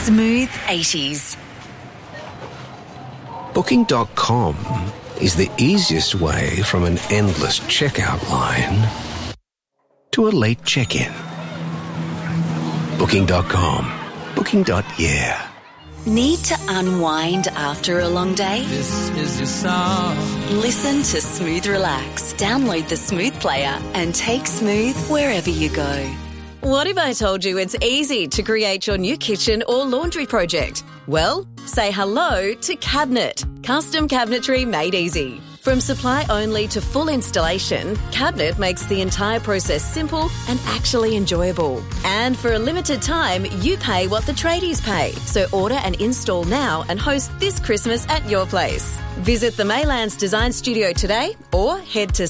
Smooth 80s. Booking.com is the easiest way from an endless checkout line to a late check-in. Booking.com. Booking.yeah. Need to unwind after a long day? This is your song. Listen to Smooth Relax. Download the Smooth player and take Smooth wherever you go. What if I told you it's easy to create your new kitchen or laundry project? Well, say hello to Cabinet. Custom cabinetry made easy. From supply only to full installation, Cabinet makes the entire process simple and actually enjoyable. And for a limited time, you pay what the tradies pay. So order and install now and host this Christmas at your place. Visit the Maylands Design Studio today or head to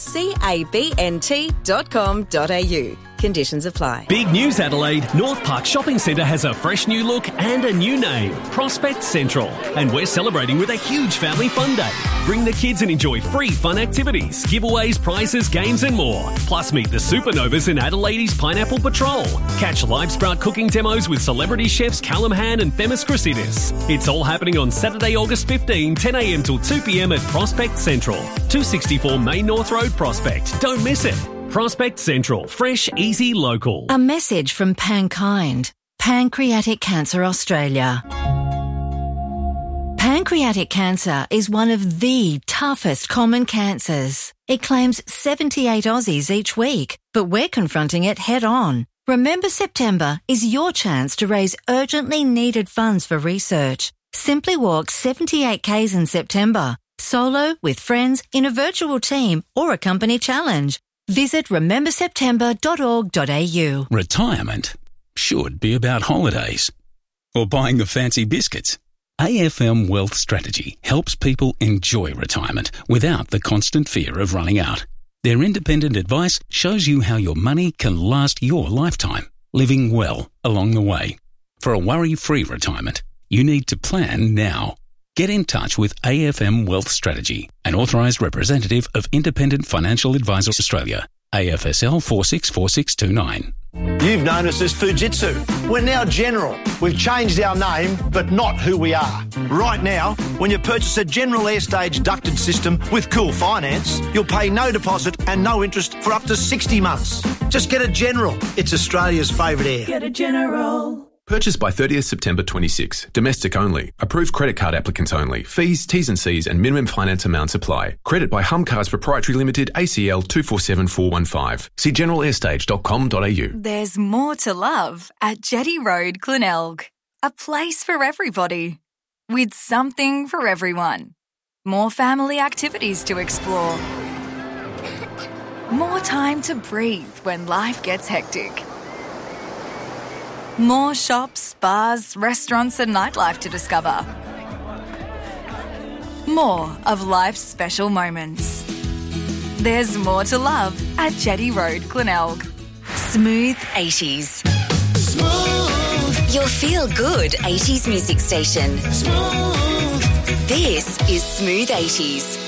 cabnt.com.au. Conditions apply. Big news, Adelaide. North Park Shopping Centre has a fresh new look and a new name, Prospect Central. And we're celebrating with a huge family fun day. Bring the kids and enjoy free fun activities, giveaways, prizes, games and more. Plus meet the Supernovas in Adelaide's Pineapple Patrol. Catch live sprout cooking demos with celebrity chefs Callum Han and Themis Chrysidis. It's all happening on Saturday, August 15, 10am till 2pm at Prospect Central. 264 Main North Road, Prospect. Don't miss it. Prospect Central. Fresh, easy, local. A message from Pankind. Pancreatic Cancer Australia. Pancreatic cancer is one of the toughest common cancers. It claims 78 Aussies each week, but we're confronting it head on. Remember September is your chance to raise urgently needed funds for research. Simply walk 78 Ks in September, solo, with friends, in a virtual team or a company challenge. Visit rememberseptember.org.au. Retirement should be about holidays or buying the fancy biscuits. AFM Wealth Strategy helps people enjoy retirement without the constant fear of running out. Their independent advice shows you how your money can last your lifetime, living well along the way. For a worry-free retirement, you need to plan now. Get in touch with AFM Wealth Strategy, an authorised representative of Independent Financial Advisors Australia, AFSL 464629. You've known us as Fujitsu. We're now General. We've changed our name, but not who we are. Right now, when you purchase a General Airstage ducted system with Cool Finance, you'll pay no deposit and no interest for up to 60 months. Just get a General. It's Australia's favourite air. Get a General. Purchased by 30th September 26. Domestic only. Approved credit card applicants only. Fees, T's and C's and minimum finance amounts apply. Credit by Hum Cars Proprietary Limited, ACL 247415. See generalairstage.com.au. There's more to love at Jetty Road, Glenelg. A place for everybody. With something for everyone. More family activities to explore. More time to breathe when life gets hectic. More shops, bars, restaurants and nightlife to discover. More of life's special moments. There's more to love at Jetty Road, Glenelg. Smooth 80s. Smooth. Your feel-good 80s music station. Smooth. This is Smooth 80s.